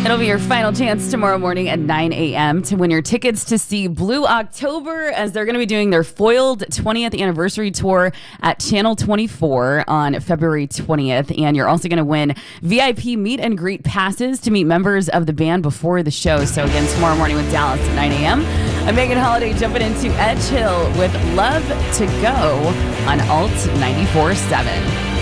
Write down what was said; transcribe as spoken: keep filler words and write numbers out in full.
It'll be your final chance tomorrow morning at nine a.m. to win your tickets to see Blue October, as they're going to be doing their foiled twentieth anniversary tour at Channel twenty-four on February twentieth. And you're also going to win V I P meet and greet passes to meet members of the band before the show. So again, tomorrow morning with Dallas at nine a.m. I'm Megan Holiday jumping into Edge Hill with Love to Go on Alt ninety-four point seven.